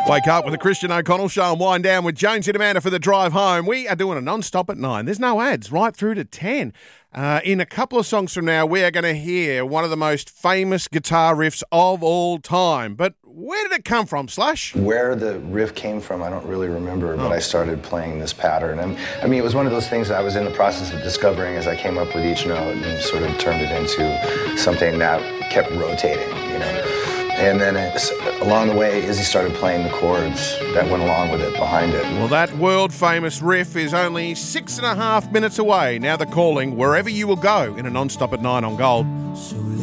Wake up with the Christian O'Connell Show and wind down with Jonesy and Amanda for the drive home. We are doing a non-stop at 9. There's no ads right through to 10. In a couple of songs from now, we are going to hear one of the most famous guitar riffs of all time. But where did it come from, Slash? Where the riff came from, I don't really remember, but I started playing this pattern. And I mean, it was one of those things that I was in the process of discovering as I came up with each note and sort of turned it into something that kept rotating, you know. And then along the way, Izzy started playing the chords that went along with it, behind it. Well, that world-famous riff is only 6.5 minutes away. Now the calling, wherever you will go, in a non-stop at 9 on Gold.